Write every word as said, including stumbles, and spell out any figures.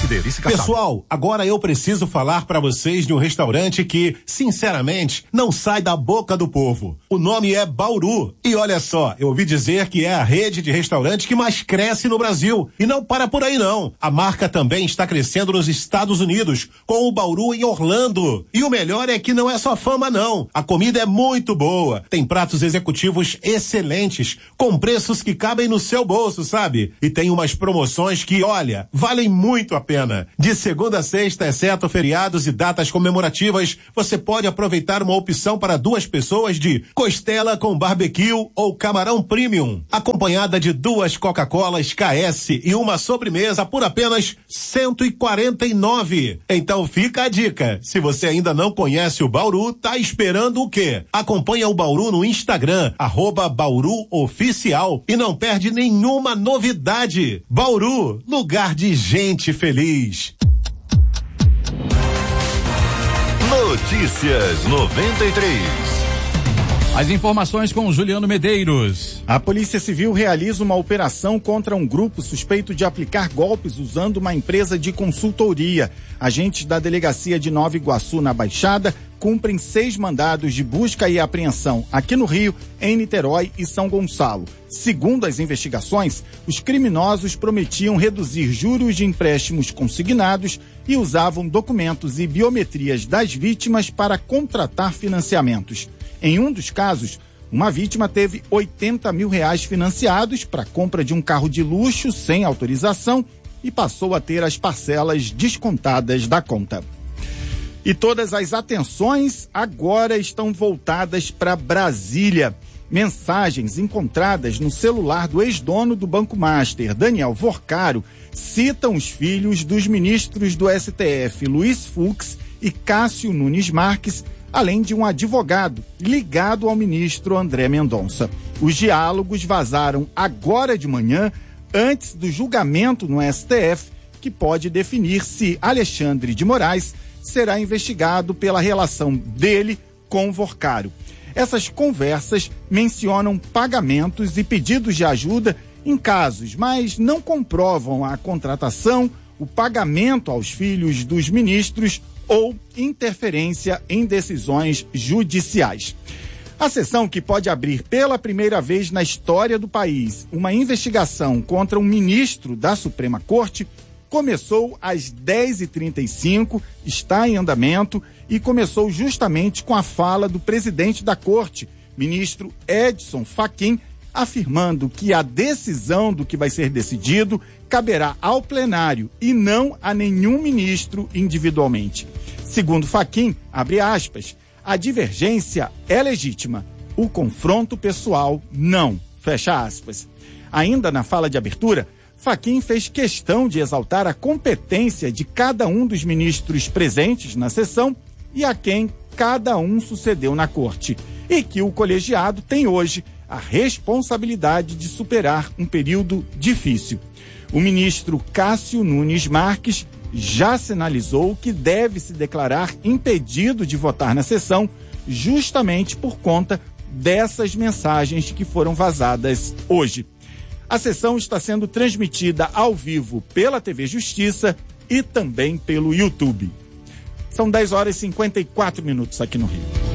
delícia, caçado. Pessoal, agora eu preciso falar pra vocês de um restaurante que, sinceramente, não sai da boca do povo. O nome é Bauru. E olha só, eu ouvi dizer que é a rede de restaurantes que mais cresce no Brasil. E não para por aí não. A marca também está crescendo nos Estados Unidos, com o Bauru em Orlando. E o melhor é que não é só fama não. A comida é muito boa. Tem pratos executivos excelentes, com preços que cabem no seu bolso, sabe? E tem umas promoções que, olha, valem muito a pena. De segunda a sexta, exceto feriados e datas comemorativas, você pode aproveitar uma opção para duas pessoas de costela com barbecue ou camarão premium, acompanhada de duas Coca-Colas K S e uma sobremesa por apenas cento e quarenta e nove reais. Então fica a dica. Se você ainda não conhece o Bauru, tá esperando o quê? Acompanha o Bauru no Instagram, arroba Bauru Oficial, e não perde nenhuma novidade. Bauru, lugar de gente feliz. Notícias noventa e três. As informações com o Juliano Medeiros. A Polícia Civil realiza uma operação contra um grupo suspeito de aplicar golpes usando uma empresa de consultoria. Agentes da Delegacia de Nova Iguaçu, na Baixada, cumprem seis mandados de busca e apreensão aqui no Rio, em Niterói e São Gonçalo. Segundo as investigações, os criminosos prometiam reduzir juros de empréstimos consignados e usavam documentos e biometrias das vítimas para contratar financiamentos. Em um dos casos, uma vítima teve oitenta mil reais financiados para a compra de um carro de luxo sem autorização e passou a ter as parcelas descontadas da conta. E todas as atenções agora estão voltadas para Brasília. Mensagens encontradas no celular do ex-dono do Banco Master, Daniel Vorcaro, citam os filhos dos ministros do S T F, Luiz Fux e Cássio Nunes Marques, além de um advogado ligado ao ministro André Mendonça. Os diálogos vazaram agora de manhã, antes do julgamento no S T F, que pode definir se Alexandre de Moraes será investigado pela relação dele com Vorcaro. Essas conversas mencionam pagamentos e pedidos de ajuda em casos, mas não comprovam a contratação, o pagamento aos filhos dos ministros ou interferência em decisões judiciais. A sessão, que pode abrir pela primeira vez na história do país uma investigação contra um ministro da Suprema Corte, começou às dez e trinta e cinco, está em andamento e começou justamente com a fala do presidente da Corte, ministro Edson Fachin, afirmando que a decisão do que vai ser decidido caberá ao plenário e não a nenhum ministro individualmente. Segundo Fachin, abre aspas, a divergência é legítima, o confronto pessoal não, fecha aspas. Ainda na fala de abertura, Fachin fez questão de exaltar a competência de cada um dos ministros presentes na sessão e a quem cada um sucedeu na corte, e que o colegiado tem hoje a responsabilidade de superar um período difícil. O ministro Cássio Nunes Marques já sinalizou que deve se declarar impedido de votar na sessão justamente por conta dessas mensagens que foram vazadas hoje. A sessão está sendo transmitida ao vivo pela T V Justiça e também pelo YouTube. São dez horas e cinquenta e quatro minutos aqui no Rio.